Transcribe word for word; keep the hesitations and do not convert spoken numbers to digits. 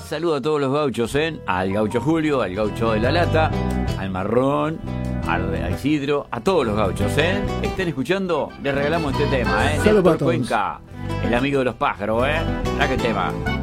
saludo a todos los gauchos, ¿eh? Al gaucho Julio, al gaucho de la lata, al marrón, al, a Isidro, a todos los gauchos, ¿eh? Estén escuchando, les regalamos este tema, ¿eh? Saludos para Néstor todos. Cuenca, el amigo de los pájaros, ¿eh? Mirá qué tema.